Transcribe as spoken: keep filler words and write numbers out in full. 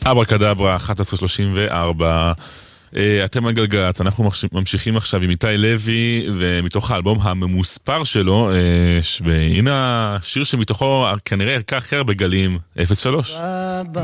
אברקדברה, אחת עשרה שלושים וארבע. אתם הגלגלת, אנחנו ממשיכים עכשיו עם איתי לוי, ומתוך האלבום הממוספר שלו, והנה השיר שמתוכו כנראה ערכה אחר בגלים אפס שלוש.